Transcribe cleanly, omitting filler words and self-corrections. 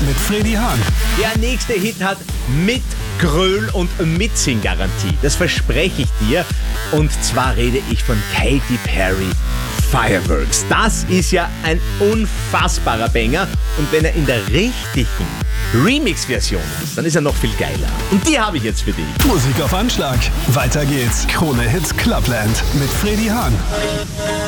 mit Freddy Hahn. Der nächste Hit hat mit Gröl und Mitsing-Garantie. Das verspreche ich dir. Und zwar rede ich von Katy Perry, Fireworks. Das ist ja ein unfassbarer Banger. Und wenn er in der richtigen Remix-Version ist, dann ist er noch viel geiler. Und die habe ich jetzt für dich. Musik auf Anschlag. Weiter geht's. Krone Hits Clubland mit Freddy Hahn.